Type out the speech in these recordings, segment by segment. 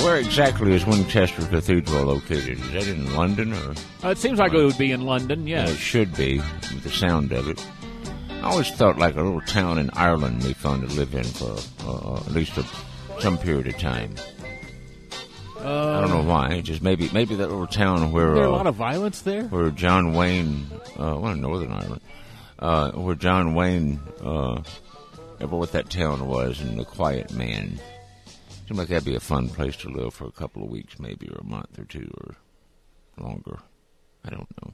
where exactly is Winchester Cathedral located? Is that in London? Or? It seems like it would be in London, yes. Yeah, it should be, with the sound of it. I always thought like a little town in Ireland would be fun to live in for at least some period of time. I don't know why. Just maybe that little town where... Is there a lot of violence there? Where John Wayne... in Northern Ireland. Where John Wayne... what that town was, and The Quiet Man. Seemed like that'd be a fun place to live for a couple of weeks, maybe, or a month or two, or longer. I don't know.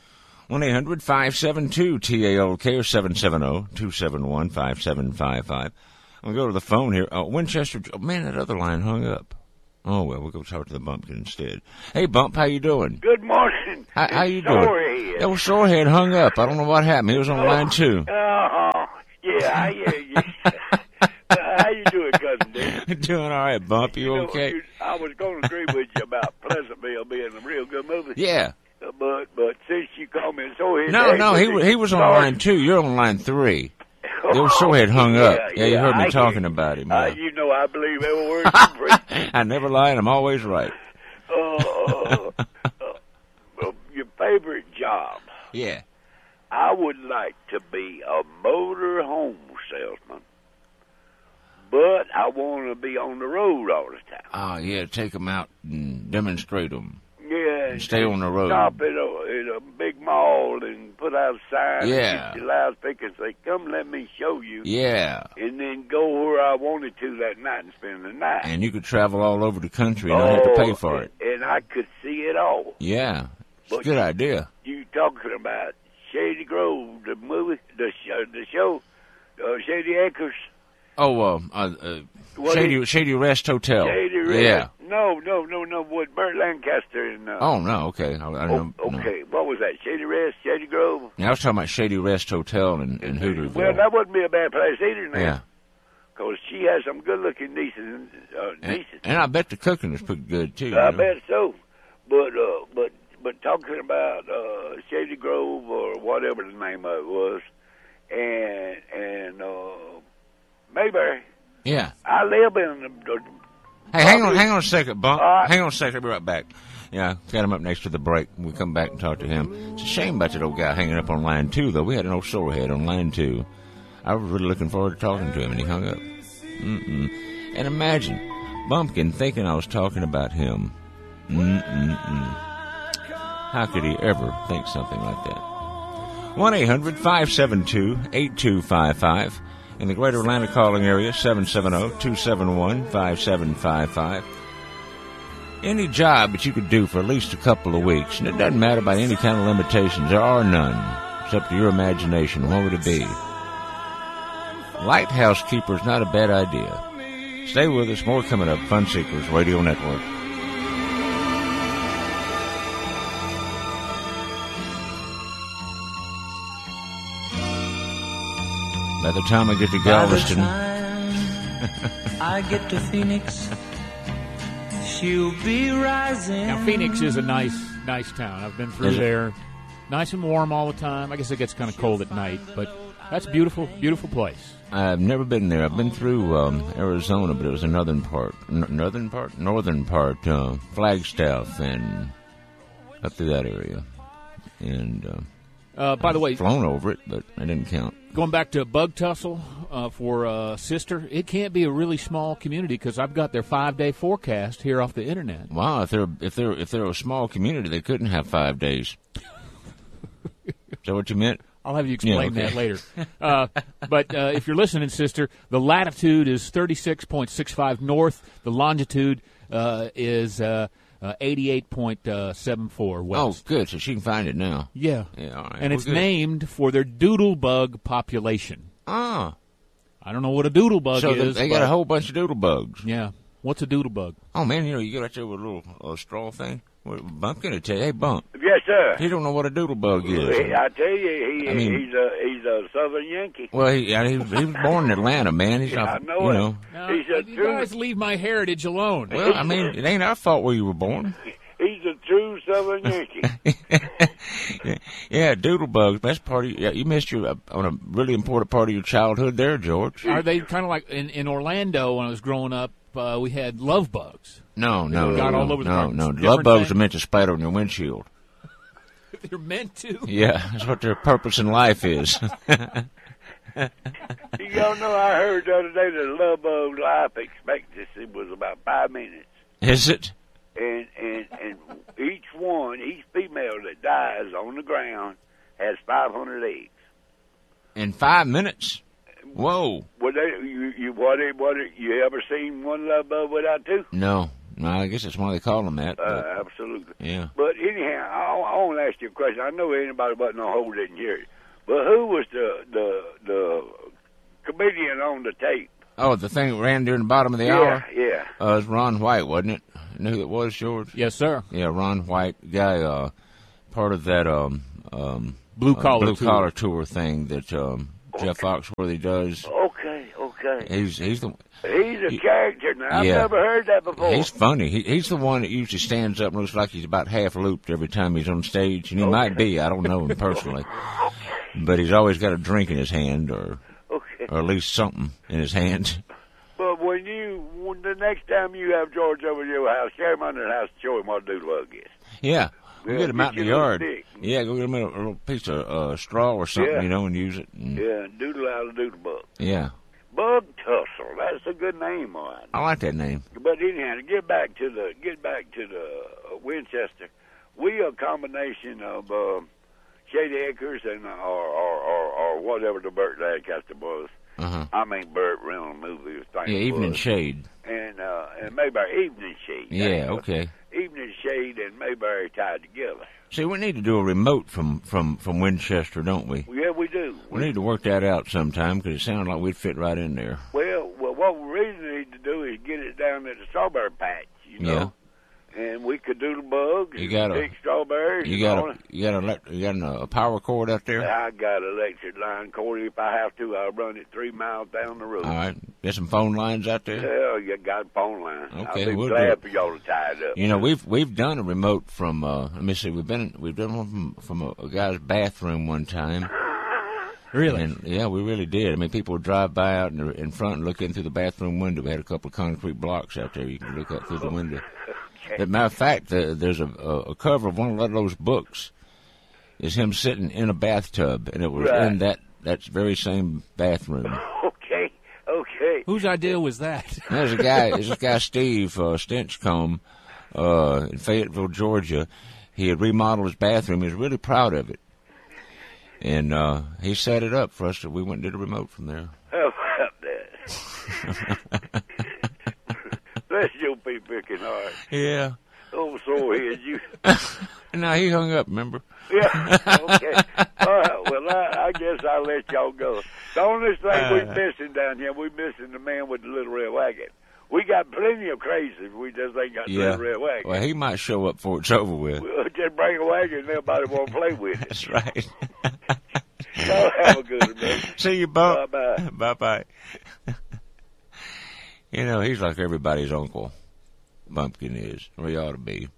1-800-572-TALK or 770-271-5755. I'm going to go to the phone here. Winchester... Oh, man, that other line hung up. Oh, well, we'll go talk to the Bumpkin instead. Hey, Bump, how you doing? Good morning. How you doing? Sorehead. That was Sorehead hung up. I don't know what happened. He was on line 2. Yeah, I hear you. How you doing, Cousin Dick? Doing all right, Bump. You okay? I was going to agree with you about Pleasantville being a real good movie. Yeah. But since you called me Sorehead... No, he was on line 2. You're on line 3. The old Sorehead hung up. Yeah, you heard me talking about him. Yeah. You know I believe every word you preach. I never lie, and I'm always right. Your favorite job? Yeah. I would like to be a motor home salesman, but I want to be on the road all the time. Oh, yeah, take them out and demonstrate them. Yeah. And stay on the road. Stop at a big mall and put out a sign. Yeah. And get your loudspeaker and say, come let me show you. Yeah. And then go where I wanted to that night and spend the night. And you could travel all over the country and not have to pay for it. And I could see it all. Yeah. It's a good idea. You talking about Shady Grove, the movie, the show, Shady Acres. Oh, Shady Rest Hotel. Shady Rest. Yeah. No, with Burt Lancaster and... oh, no, okay. I don't know. Okay, what was that, Shady Rest, Shady Grove? Yeah, I was talking about Shady Rest Hotel in Hooterville. Well, that wouldn't be a bad place either now. Yeah. Because she has some good-looking nieces. And I bet the cooking is pretty good, too. I bet so. But talking about Shady Grove or whatever the name of it was, and Mayberry. Yeah. I live in the hey, hang on a second, Bump. Right. Hang on a second. I'll be right back. Yeah, got him up next to the break. We'll come back and talk to him. It's a shame about that old guy hanging up on line 2, though. We had an old Sorehead on line 2. I was really looking forward to talking to him, and he hung up. And imagine, Bumpkin thinking I was talking about him. How could he ever think something like that? 1-800-572-8255. In the greater Atlanta calling area, 770-271-5755. Any job that you could do for at least a couple of weeks, and it doesn't matter about any kind of limitations. There are none. It's up to your imagination. What would it be? Lighthouse keeper's not a bad idea. Stay with us. More coming up. Fun Seekers Radio Network. By the time I get to Galveston, I get to Phoenix, she'll be rising. Now, Phoenix is a nice town. I've been through there. Nice and warm all the time. I guess it gets kind of cold at night, but that's a beautiful place. I've never been there. I've been through Arizona, but it was a northern part, Flagstaff, and up through that area. And by the way, flown over it, but I didn't count. Going back to Bug Tussle for Sister, it can't be a really small community because I've got their 5-day forecast here off the internet. Wow, if they're a small community, they couldn't have 5 days. Is that what you meant? I'll have you explain that later. But if you're listening, Sister, the latitude is 36.65 north. The longitude is 88.74 west. Oh, good. So she can find it now. Yeah. All right. And it's named for their doodlebug population. Ah. I don't know what a doodlebug is. So they got a whole bunch of doodlebugs. Yeah. What's a doodlebug? Oh, man, you go right there with a little straw thing. Bump going to tell you, hey, Bump. Yes, sir. He don't know what a doodlebug is. I tell you, he's a Southern Yankee. Well, he was born in Atlanta, man. He's not, I know it. Now, you guys leave my heritage alone. Well, I mean, it ain't our fault where you were born. He's a true Southern Yankee. Yeah, doodlebugs. Best part of you missed on a really important part of your childhood there, George. Are they kind of like in Orlando when I was growing up? we had love bugs. No. Got all over the apartments. No. Different Love bugs things. are meant to splatter on your windshield. They're meant to. Yeah, that's what their purpose in life is. Y'all know I heard the other day that a love bug life expectancy was about 5 minutes. Is it? And each female that dies on the ground has 500 eggs. In 5 minutes? Whoa. What you ever seen one love bug without two? No, I guess that's why they call them that. But, Absolutely. yeah. But anyhow, I want to ask you a question. I know anybody but no hole didn't hear it. But who was the comedian on the tape? Oh, the thing that ran during the bottom of the hour? Yeah. It was Ron White, wasn't it? You know who it was, George? Yes, sir. Yeah, Ron White, guy, part of that Blue collar tour thing that Jeff Foxworthy does. Okay. He's the He's a character now. I've Yeah. never heard that before. he's funny. He's the one that usually stands up and looks like he's about half looped every time he's on stage, and he might be. I don't know him personally, but he's always got a drink in his hand, or at least something in his hand. But when the next time you have George over to your house, carry him under the house and show him what a doodle bug is. Yeah. Go get him out in the get your yard. stick. Yeah, go get him a little piece of straw or something, Yeah. and use it. And, Yeah, doodle out a doodle bug. yeah. Bug tussle. That's a good name on it. I like that name. But anyhow, to get back to the Winchester, we are a combination of Shady Acres and or whatever the Burt Lancaster was. Uh-huh. I mean Burt Reynolds movie. Yeah, Evening Shade. And Mayberry Evening Shade. Yeah, okay. Evening Shade and Mayberry tied together. See, we need to do a remote from Winchester, don't we? Yeah, we do. We need to work that out sometime, because it sounds like we'd fit right in there. Well, what we really need to do is get it down at the strawberry patch, you know. Yeah. And we could do the bugs. You got pick strawberries. You got a power cord out there? I got an electric line cord. If I have to, I'll run it 3 miles down the road. All right. Get some phone lines out there? Hell, you got a phone line. Okay, I'll be we'll do glad it. for y'all to tie it up. You know, we've done a remote from let me see, we've done one from a guy's bathroom one time. Really? And yeah, we really did. I mean, people would drive by out in front and look in through the bathroom window. We had a couple of concrete blocks out there. You can look out through the window. As a matter of fact, there's a cover of one of those books. Is him sitting in a bathtub, and it was in that very same bathroom. Okay. Whose idea was that? There's a guy, Steve Stinchcomb, in Fayetteville, Georgia. He had remodeled his bathroom. He was really proud of it. And he set it up for us, so we went and did a remote from there. How about that? Bless your picking hard. Yeah. Oh, so here's you. No, he hung up, remember? Yeah, okay. All right, well, I guess I'll let y'all go. The only thing we're missing down here, we're missing the man with the little red wagon. We got plenty of crazies. We just ain't got the little red wagon. Well, he might show up before it's over with. We'll just bring a wagon and nobody won't play with it. That's right. Y'all have a good one, man. See you, Bump. Bye-bye. Bye-bye. You know, he's like everybody's uncle. Bumpkin is, or he ought to be.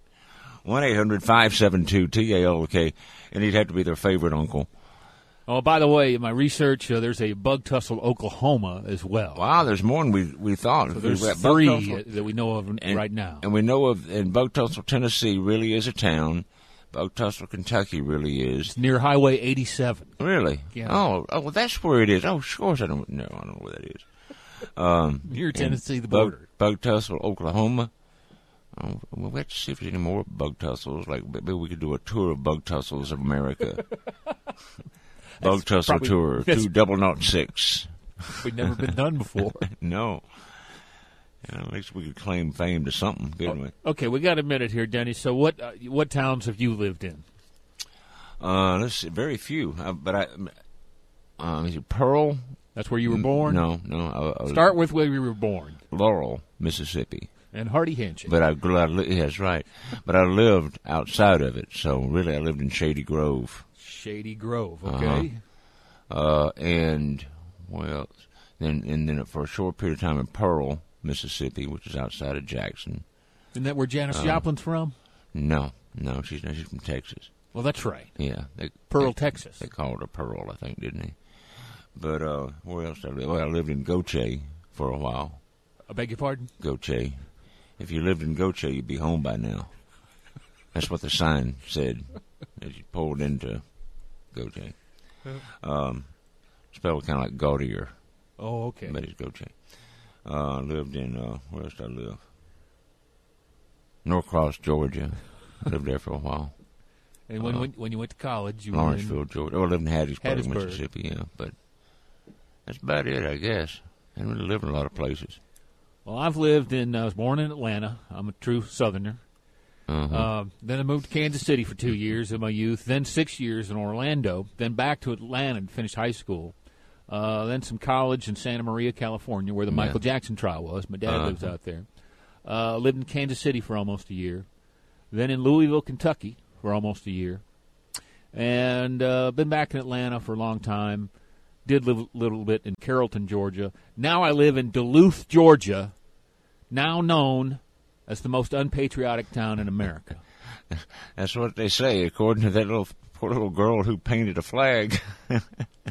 1-800-572-TALK, and he'd have to be their favorite uncle. Oh, by the way, in my research, there's a Bug Tussle, Oklahoma, as well. Wow, there's more than we thought. So there's Bug 3 Tussle, that we know of right now. and we know of, and Bug Tussle, Tennessee, really is a town. Bug Tussle, Kentucky, really is. It's near Highway 87. Really? Yeah. Oh, well, that's where it is. Oh, of course, I don't know where that is. Near Tennessee, the border. Bug Tussle, Oklahoma. Oh, well, we have to see if there's any more Bug Tussles. Like, maybe we could do a tour of Bug Tussles of America. Bug Tussle Tour, 2006. We've never been done before. No. Yeah, at least we could claim fame to something, couldn't we? Okay, we got a minute here, Denny. So what towns have you lived in? Let's see, very few. But is it Pearl? That's where you were born? No. I Start with where you were born. Laurel, Mississippi. And Hardy Handshake. But that's right. But I lived outside of it, so really I lived in Shady Grove. Shady Grove, okay. And well, then for a short period of time in Pearl, Mississippi, which is outside of Jackson. Isn't that where Janis Joplin's from? No, she's from Texas. Well, that's right. Yeah, Pearl, Texas. They called her Pearl, I think, didn't they? But where else did I live? Well, I lived in Goche for a while. I beg your pardon? Goche. If you lived in Goche, you'd be home by now. That's what the sign said as you pulled into Goche. Spelled kind of like Gaudier. Oh, okay. But it's Goche. Lived in, where else did I live? Norcross, Georgia. Lived there for a while. And when you went to college, you Lawrenceville, were in Georgia. I lived in Hattiesburg, Hattiesburg, Mississippi, yeah. But that's about it, I guess. I haven't really lived in a lot of places. Well, I was born in Atlanta. I'm a true Southerner. Then I moved to Kansas City for 2 years in my youth, then 6 years in Orlando, then back to Atlanta and finished high school. Then some college in Santa Maria, California, where the Michael Jackson trial was. My dad lives out there. Lived in Kansas City for almost a year. Then in Louisville, Kentucky for almost a year. And been back in Atlanta for a long time. Did live a little bit in Carrollton, Georgia. Now I live in Duluth, Georgia, now known as the most unpatriotic town in America. That's what they say, according to that poor little girl who painted a flag.